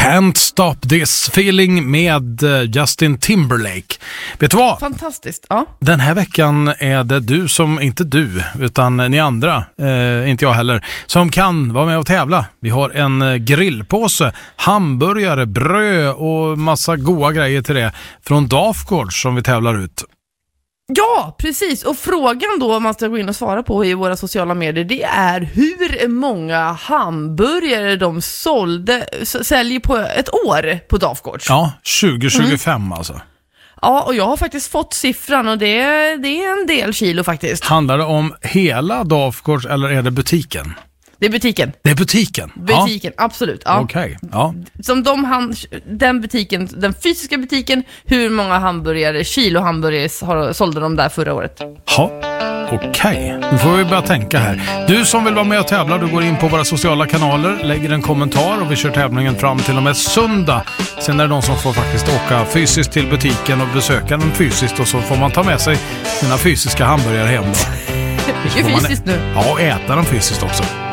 Can't Stop This Feeling med Justin Timberlake. Vet du vad? Fantastiskt, ja. Den här veckan är det du som, inte du, utan ni andra, inte jag heller, som kan vara med och tävla. Vi har en grillpåse, hamburgare, bröd och massa goda grejer till det från Dafgård som vi tävlar ut. Ja, precis. Och frågan då man ska gå in och svara på i våra sociala medier, det är hur många hamburgare de säljer på ett år på Dafgårds. Ja, 2025 alltså. Ja, och jag har faktiskt fått siffran och det är en del kilo faktiskt. Handlar det om hela Dafgårds eller är det butiken? Det är butiken. Det är butiken? Butiken, ja. Absolut. Ja. Okej, ja. Som den butiken, den fysiska butiken, hur många kilo hamburgare sålde de där förra året? Ja, okej. Nu får vi börja tänka här. Du som vill vara med och tävla, du går in på våra sociala kanaler, lägger en kommentar och vi kör tävlingen fram till och med söndag. Sen är det de som får faktiskt åka fysiskt till butiken och besöka den fysiskt och så får man ta med sig sina fysiska hamburgare hem då. Mycket fysiskt nu. Ja, och äta den fysiskt också.